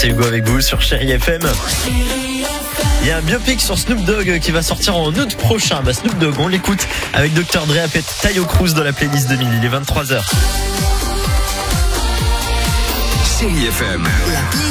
c'est Hugo avec vous sur Chéri FM. Il y a un biopic sur Snoop Dogg qui va sortir en août prochain. Snoop Dogg, on l'écoute avec Dr. Dre, Tayo Cruz dans la playlist 2000. Il est 23h. Chéri FM.